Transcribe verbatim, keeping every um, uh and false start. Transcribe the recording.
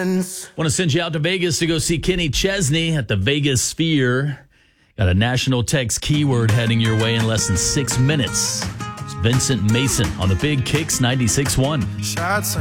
friends. Want to send you out to Vegas to go see Kenny Chesney at the Vegas Sphere. Got a national text keyword heading your way in less than six minutes. It's Vincent Mason on the Big Kicks ninety-six point one. Shots